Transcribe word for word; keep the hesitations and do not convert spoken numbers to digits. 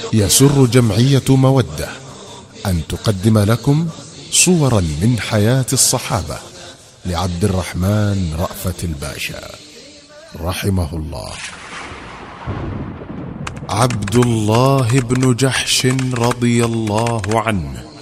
يسر جمعية مودة أن تقدم لكم صورا من حياة الصحابة لعبد الرحمن رأفت الباشا رحمه الله. عبد الله بن جحش رضي الله عنه